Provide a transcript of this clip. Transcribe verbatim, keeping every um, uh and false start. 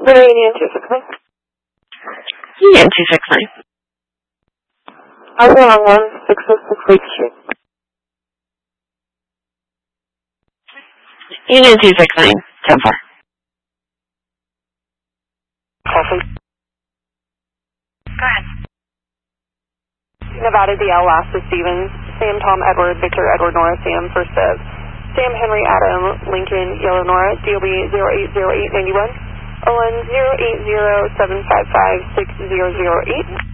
Union two six nine. Union two six nine. I was on one six oh six Lake Street. Union two six nine, ten four. Call Go ahead. Nevada D L, last is Stevens. Sam, Tom, Edward, Victor, Edward, Nora, Sam, first of Sam, Henry, Adam, Lincoln, Yellow, Nora, D O B zero eight zero eight nine one, O N zero eight zero seven five five six zero zero eight.